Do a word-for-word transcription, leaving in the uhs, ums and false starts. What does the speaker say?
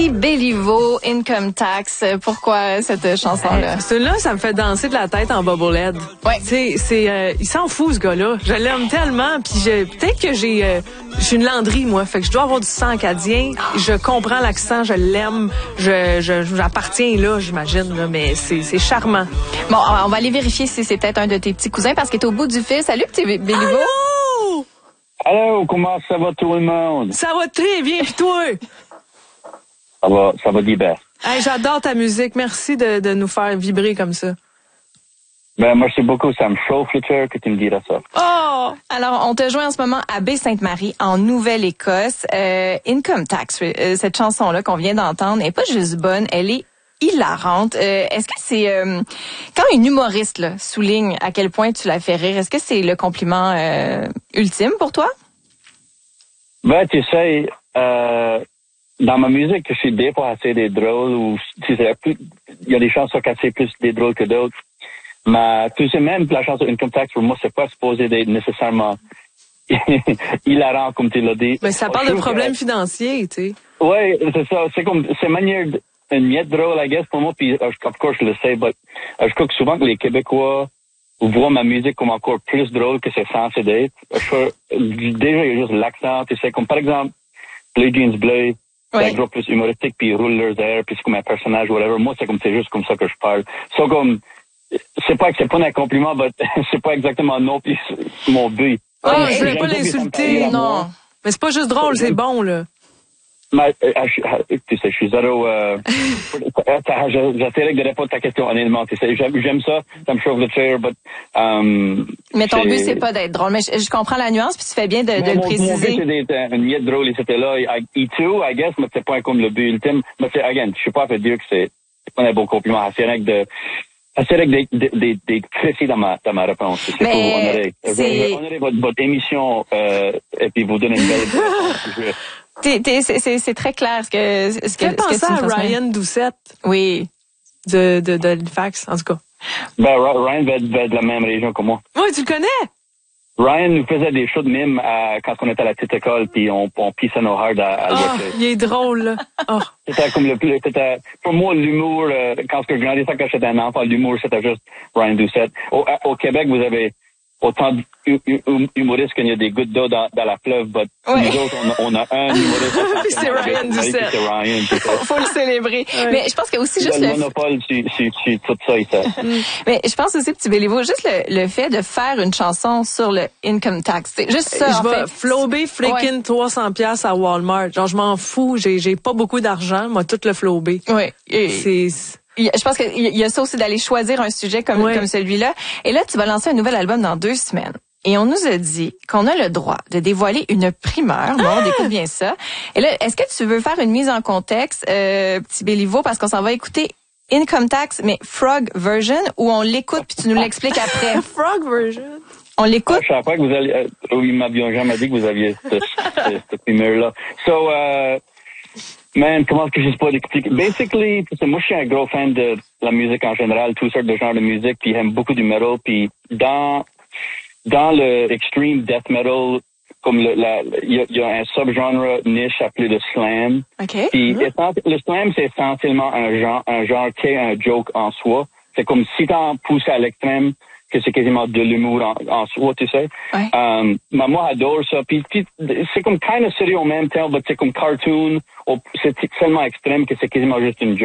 Petit Béliveau, Income Tax. Pourquoi cette chanson-là? Euh, Celui-là, ça me fait danser de la tête en bobblehead. Ouais. C'est, c'est, euh, il s'en fout, ce gars-là. Je l'aime tellement, puis je, peut-être que j'ai, euh, je suis une Landry, moi. Fait que je dois avoir du sang acadien. Je comprends l'accent, je l'aime. Je, je, j'appartiens là, j'imagine, là, mais c'est, c'est charmant. Bon, on va aller vérifier si c'est peut-être un de tes petits cousins parce qu'il est au bout du fil. Salut, Petit Béliveau. Allô? Allô, comment ça va tout le monde? Ça va très bien, puis toi? Ça va, ça va bien. Hey, j'adore ta musique. Merci de, de nous faire vibrer comme ça. Ben, merci beaucoup. Ça me chauffe le cœur que tu me diras ça. Oh! Alors, on te joint en ce moment à Baie-Sainte-Marie, en Nouvelle-Écosse. Euh, Income Tax, euh, cette chanson-là qu'on vient d'entendre, n'est pas juste bonne, elle est hilarante. Euh, est-ce que c'est... Euh, quand une humoriste là, souligne à quel point tu la fais rire, est-ce que c'est le compliment euh, ultime pour toi? Ben, tu sais, euh, dans ma musique, je suis des fois assez des drôles, ou tu sais, plus, il y a des chansons qui sont assez plus des drôles que d'autres. Mais tu sais, même la chanson Income Tax, pour moi, c'est pas supposé d'être nécessairement hilarant, comme tu l'as dit. Mais ça parle de problèmes que, financiers, tu sais. Oui, c'est ça. C'est comme, c'est manière, de, une miette drôle, I guess, pour moi, puis, of course, je le sais, mais je crois que souvent que les Québécois voient ma musique comme encore plus drôle que c'est censé d'être. Je, déjà, il y a juste l'accent, tu sais, comme par exemple, Blue Jeans Bleu, c'est un groupe plus humoristique, puis ils roulent leurs airs, puis c'est comme un personnage, whatever. Moi, c'est comme, c'est juste comme ça que je parle. C'est comme, c'est pas que c'est pas un compliment, mais c'est pas exactement non plus mon but. Oh, Ouais, je voulais pas l'insulter, non. Mais c'est pas juste drôle, c'est bon, là. Mais, euh, je, tu sais, je suis zéro, euh, j'essaierai de répondre à ta question honnêtement, tu sais, j'aime, j'aime ça, ça me chauffe le cœur, but, um, mais ton but, c'est pas d'être drôle. Mais je, je comprends la nuance, puis tu fais bien de, de mon, le préciser. Mon but, c'est d'être une miette drôle, et c'était là, I, I too, I guess, mais c'est pas comme le but ultime. Mais c'est, again, je suis pas fait dire que c'est, c'est pas un bon compliment, c'est rien que de, c'est vrai que d'être précis dans ma, dans ma réponse. C'est pour vous honorer. Je honorer votre, votre émission, euh, et puis vous donner une belle réponse. T'es, t'es, c'est, c'est, c'est très clair ce que, ce que, ce que tu tu à Ryan Doucette. Oui. De, de, de Halifax, en tout cas. Ben, Ryan va être, va être de la même région que moi. Oui, tu le connais? Ryan nous faisait des shows de mime à, quand on était à la petite école, puis on, on pissait nos hard à, à oh, il est drôle, là. Oh. C'était comme le plus, c'était, pour moi, l'humour, euh, quand je grandissais, quand j'étais un enfant, l'humour, c'était juste Ryan Doucette. Au, au Québec, vous avez autant d'humoristes qu'il y a des gouttes d'eau dans, dans la fleuve, mais ouais. Nous autres, on, on a un humoriste. c'est Ryan Doucette. C'est Ryan, c'est ça. Faut le célébrer. Ouais. Mais je pense que aussi juste le... le... monopole, c'est, c'est, c'est tout ça, ça. Mais je pense aussi, Petit Béliveau, juste le, le fait de faire une chanson sur le income tax. C'est juste ça, je en vais fait. flober freaking ouais. trois cents piastres à Walmart. Genre, je m'en fous. J'ai, j'ai pas beaucoup d'argent. Moi, tout le flober. Oui. C'est... Je pense qu'il y a ça aussi d'aller choisir un sujet comme, ouais. comme celui-là. Et là, tu vas lancer un nouvel album dans deux semaines. Et on nous a dit qu'on a le droit de dévoiler une primeur. Bon, ah! On découvre bien ça. Et là, est-ce que tu veux faire une mise en contexte, euh, Petit Béliveau, parce qu'on s'en va écouter Income Tax, mais Frog version, ou on l'écoute puis tu nous l'expliques après? Frog version. On l'écoute? Je savais pas que vous alliez, euh, ils m'avaient jamais dit que vous aviez cette, cette, cette primeur-là. So, euh, man, comment est-ce que je sais pas d'expliquer? Basically, moi, je suis un gros fan de la musique en général, toutes sortes de genres de musique, puis j'aime beaucoup du metal, puis dans, dans le extreme death metal, comme le, la, il y a, y a un subgenre niche appelé le slam. Okay. Puis, mm-hmm. le slam, c'est essentiellement un genre, un genre qui est un joke en soi. C'est comme si t'en pousses à l'extrême, que c'est quasiment de l'humour en, en soi, tu sais. Ouais. Um, mais moi, j'adore ça. Puis, puis c'est comme kind of sérieux en même temps, mais c'est comme cartoon. C'est tellement extrême que c'est quasiment juste une joke.